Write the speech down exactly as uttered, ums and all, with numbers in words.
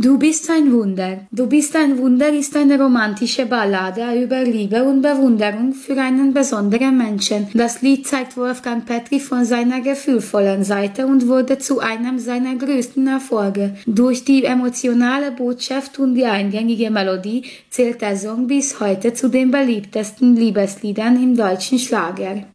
Du bist ein Wunder. Du bist ein Wunder ist eine romantische Ballade über Liebe und Bewunderung für einen besonderen Menschen. Das Lied zeigt Wolfgang Petri von seiner gefühlvollen Seite und wurde zu einem seiner größten Erfolge. Durch die emotionale Botschaft und die eingängige Melodie zählt der Song bis heute zu den beliebtesten Liebesliedern im deutschen Schlager.